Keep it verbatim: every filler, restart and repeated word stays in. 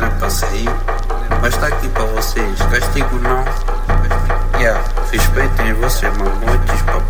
problema pra sair, mas tá aqui pra vocês. Castigo não. Yeah, respeitem você, mamotes, papai.